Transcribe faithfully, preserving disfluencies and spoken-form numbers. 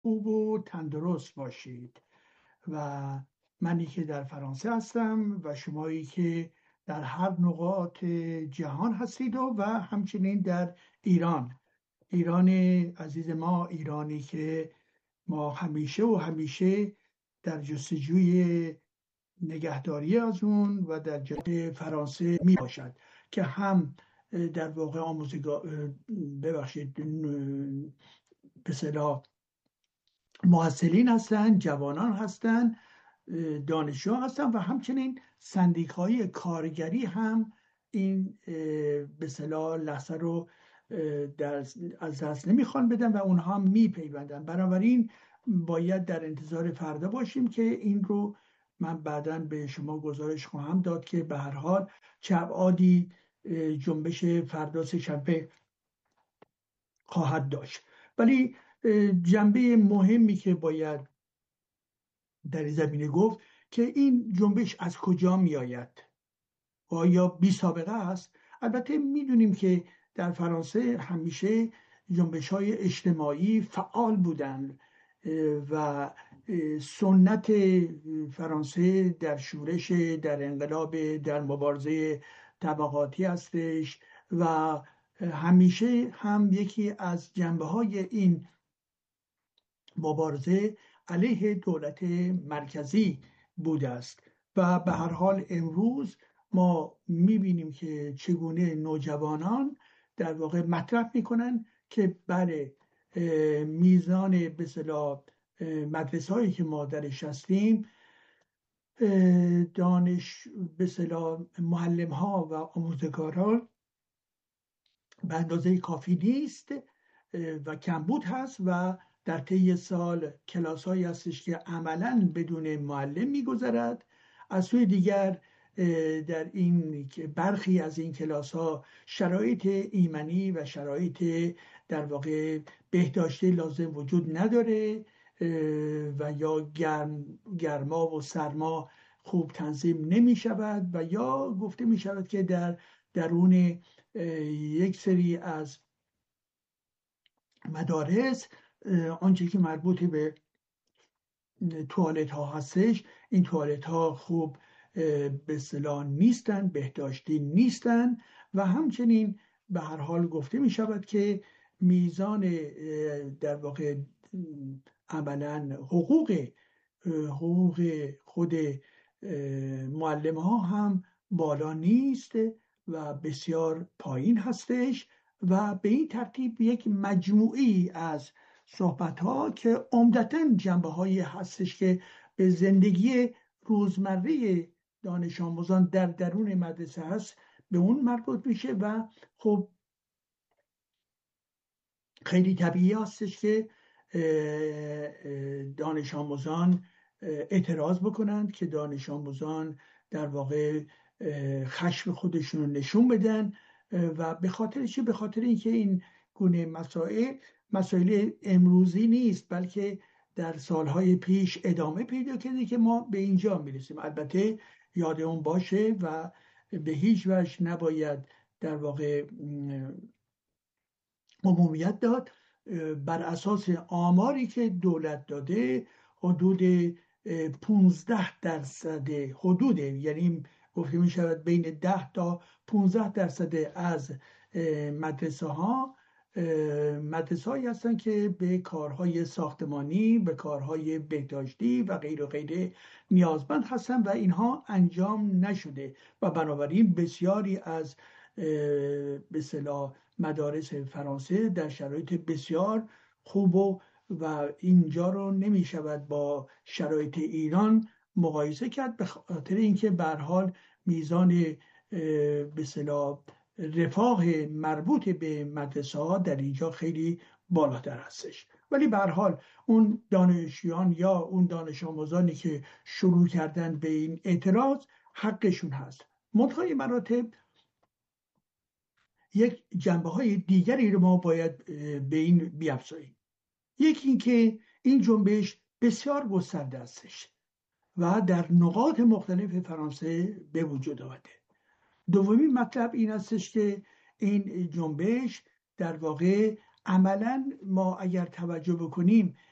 خوب و تندرست باشید. و منی که در فرانسه هستم و شمایی که در هر نقاط جهان هستید و, و همچنین در ایران، ایران عزیز ما، ایرانی که ما همیشه و همیشه در جستجوی نگهداری از اون و در جهت فرانسه می باشد که هم در واقع آموزگار ببخشید به اصطلاح محصلین هستن، جوانان هستن، دانشجو هستن و همچنین سندیکای کارگری هم این به اصطلاح لحظه رو در از دست نمیخوان بدن و اونها هم میپیوندن. بنابراین باید در انتظار فردا باشیم که این رو من بعداً به شما گزارش خواهم داد که به هر حال چه ابعادی جنبش فردا سه‌شنبه خواهد داشت. ولی جنبه مهمی که باید در این زمینه گفت که این جنبش از کجا می آید؟ آیا بی سابقه است؟ البته میدونیم که در فرانسه همیشه جنبش های اجتماعی فعال بودند و سنت فرانسه در شورش، در انقلاب، در مبارزه طبقاتی هستش و همیشه هم یکی از جنبه های این مبارزه علیه دولت مرکزی بوده است. و به هر حال امروز ما میبینیم که چگونه نوجوانان در واقع مطرح میکنن که بله، میزان به اصطلاح مدرسه هایی که ما درش هستیم، دانش به اصطلاح معلم ها و آموزگاران به اندازه کافی نیست و کمبود هست و در طی سال کلاس هایی هستش که عملا بدون معلم میگذرد. از سوی دیگر در این برخی از این کلاس ها شرایط ایمنی و شرایط در واقع بهداشتی لازم وجود نداره و یا گرم، گرما و سرما خوب تنظیم نمی شود و یا گفته می شود که در درون یک سری از مدارس آنچه که مربوط به توالت ها هستش، این توالت ها خوب به اصطلاح نیستن، بهداشتی نیستن و همچنین به هر حال گفته می شود که میزان در واقع عملا حقوق حقوق خود معلم ها هم بالا نیست و بسیار پایین هستش و به این ترتیب یک مجموعی از صحبت ها که عمدتاً جنبه هایی هستش که به زندگی روزمره دانش آموزان در درون مدرسه هست به اون مربوط میشه و خب خیلی طبیعی هستش که دانش آموزان اعتراض بکنند، که دانش آموزان در واقع خشم خودشون رو نشون بدن و به خاطر چی؟ به خاطر اینکه این گونه مسائل مسائل امروزی نیست، بلکه در سالهای پیش ادامه پیدا کرده که ما به اینجا میرسیم. البته یادمون باشه و به هیچ وجه نباید در واقع عمومیت داد. بر اساس آماری که دولت داده حدود پانزده درصد حدود یعنی گفته می شود بین ده تا پانزده درصد از مدرسه ها مدرسه هایی هستند که به کارهای ساختمانی، به کارهای بهداشتی و غیر و غیره نیازمند هستند و اینها انجام نشده و بنابراین بسیاری از به اصطلاح مدارس فرانسه در شرایط بسیار خوب و و اینجا رو نمی شود با شرایط ایران مقایسه کرد، به خاطر اینکه به هر حال میزان به اصطلاح رفاه مربوط به مدرسه ها در اینجا خیلی بالاتر هستش. ولی به هر حال اون دانشیان یا اون دانش آموزانی که شروع کردن به این اعتراض حقشون هست. منتهای مراتب یک جنبه های دیگری رو ما باید به این بیافزاییم. یکی این که این جنبش بسیار گسترده استش و در نقاط مختلف فرانسه به وجود آمده. دومین مطلب این استش که این جنبش در واقع عملا ما اگر توجه بکنیم